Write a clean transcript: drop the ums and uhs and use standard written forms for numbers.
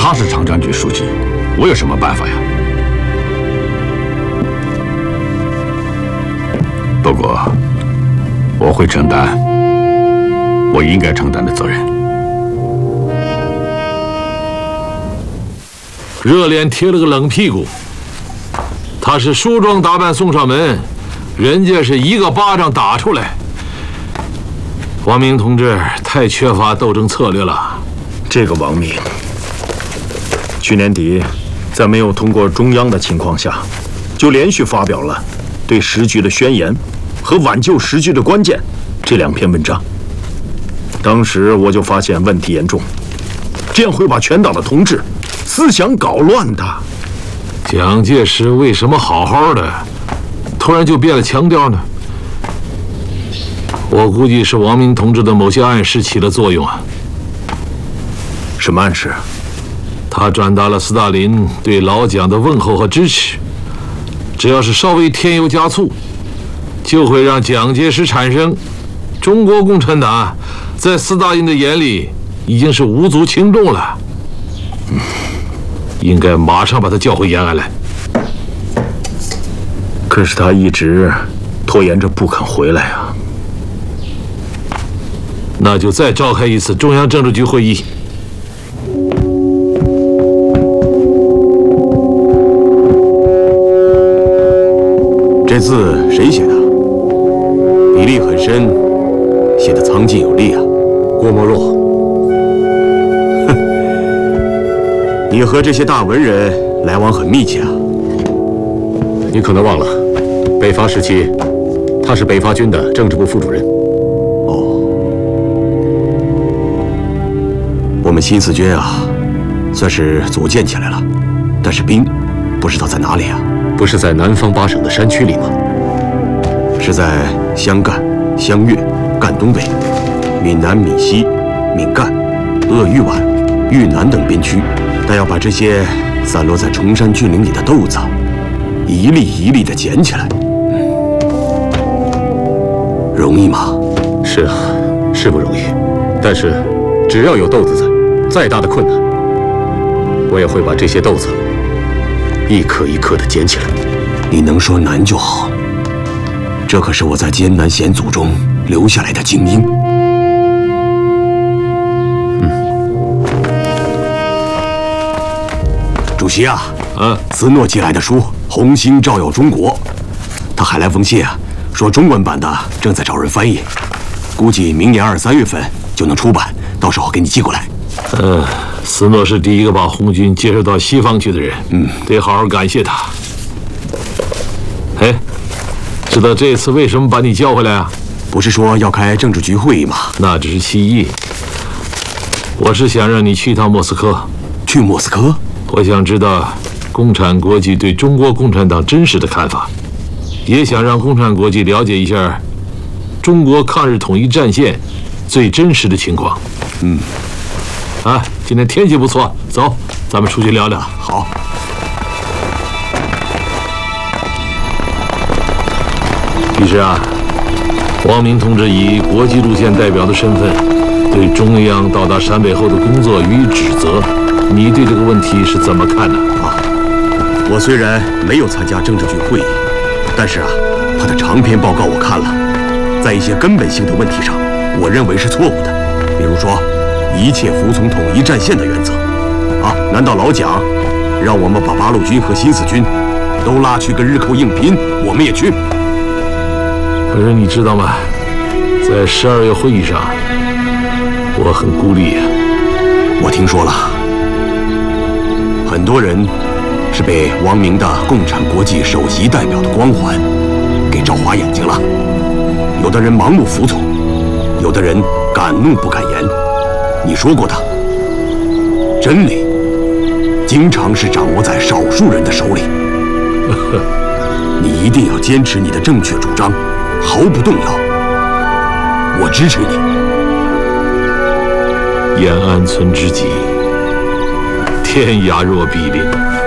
他是长战局书记，我有什么办法呀？不过，我会承担我应该承担的责任。 热脸贴了个冷屁股，他是梳妆打扮送上门，人家是一个巴掌打出来。王明同志太缺乏斗争策略了。 这个王明，去年底在没有通过中央的情况下，就连续发表了对时局的宣言和挽救时局的关键这2篇文章。当时我就发现问题严重，这样会把全党的同志思想搞乱的。 蒋介石为什么好好的，突然就变了腔调呢？我估计是王明同志的某些暗示起了作用啊。 什么暗示？ 他转达了斯大林对老蒋的问候和支持，只要是稍微添油加醋，就会让蒋介石产生中国共产党在斯大林的眼里已经是无足轻重了。应该马上把他叫回延安来。 可是他一直拖延着不肯回来啊。 那就再召开一次中央政治局会议。 这字谁写的？笔力很深，写得苍劲有力啊。 郭沫若。 你和这些大文人来往很密切啊。 你可能忘了，北伐时期，他是北伐军的政治部副主任。 我们新四军啊，算是组建起来了，但是兵不知道在哪里啊？ 不是在南方8省的山区里吗？ 是在湘赣、湘粤、赣东北、闽南、闽西、闽赣、鄂豫皖、豫南等边区，但要把这些散落在崇山峻岭里的豆子，一粒一粒地捡起来，容易吗？ 是啊，是不容易，但是只要有豆子在，再大的困难，我也会把这些豆子一颗一颗地捡起来。 你能说难就好，这可是我在艰难险阻中留下来的精英。主席啊，斯诺寄来的书《红星照耀中国》，他还来封信啊，说中文版的正在找人翻译，估计明年2、3月份就能出版，到时候给你寄过来。 斯诺是第一个把红军接受到西方去的人，得好好感谢他。哎，知道这次为什么把你叫回来啊？ 不是说要开政治局会议吗？ 那只是其一。我是想让你去一趟莫斯科。 去莫斯科？ 我想知道共产国际对中国共产党真实的看法，也想让共产国际了解一下中国抗日统一战线最真实的情况。今天天气不错，走，咱们出去聊聊。 好。 于是啊，王明同志以国际路线代表的身份，对中央到达陕北后的工作予以指责。你对这个问题是怎么看的啊？ 我虽然没有参加政治局会议，但是啊，他的长篇报告我看了，在一些根本性的问题上，我认为是错误的。比如说，一切服从统一战线的原则。难道老蒋让我们把八路军和新四军都拉去跟日寇硬拼，我们也去？ 可是你知道吗？在12月会议上，我很孤立啊。 我听说了，很多人是被王明的共产国际首席代表的光环给照花眼睛了。有的人盲目服从，有的人敢怒不敢言。你说过的，真理经常是掌握在少数人的手里。你一定要坚持你的正确主张，毫不动摇。我支持你。 延安存知己，天涯若比邻。